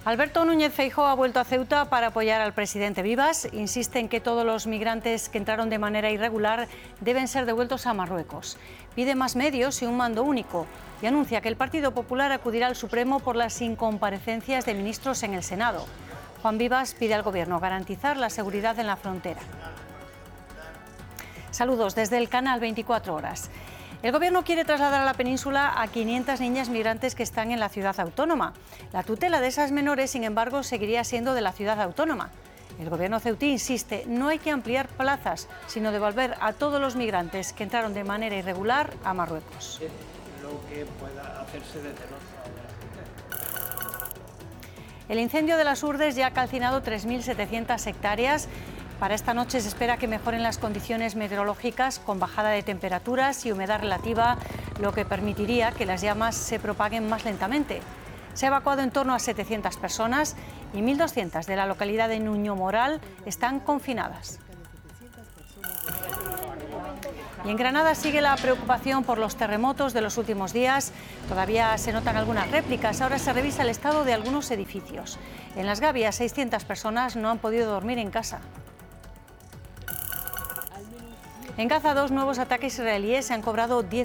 Alberto Núñez Feijóo ha vuelto a Ceuta para apoyar al presidente Vivas. Insiste en que todos los migrantes que entraron de manera irregular deben ser devueltos a Marruecos. Pide más medios y un mando único y anuncia que el Partido Popular acudirá al Supremo por las incomparecencias de ministros en el Senado. Juan Vivas pide al Gobierno garantizar la seguridad en la frontera. Saludos desde el canal 24 Horas. El Gobierno quiere trasladar a la península a 500 niñas migrantes que están en la ciudad autónoma. La tutela de esas menores, sin embargo, seguiría siendo de la ciudad autónoma. El Gobierno ceutí insiste, no hay que ampliar plazas, sino devolver a todos los migrantes que entraron de manera irregular a Marruecos. El incendio de las Urdes ya ha calcinado 3.700 hectáreas. Para esta noche se espera que mejoren las condiciones meteorológicas con bajada de temperaturas y humedad relativa, lo que permitiría que las llamas se propaguen más lentamente. Se ha evacuado en torno a 700 personas y 1.200 de la localidad de Nuño Moral están confinadas. Y en Granada sigue la preocupación por los terremotos de los últimos días. Todavía se notan algunas réplicas. Ahora se revisa el estado de algunos edificios. En Las Gavias, 600 personas no han podido dormir en casa. En Gaza, 2 nuevos ataques israelíes se han cobrado 10